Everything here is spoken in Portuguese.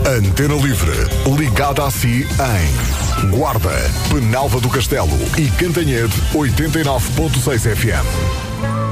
Antena Livre, ligada a si em Guarda, Penalva do Castelo e Cantanhede 89.6 FM.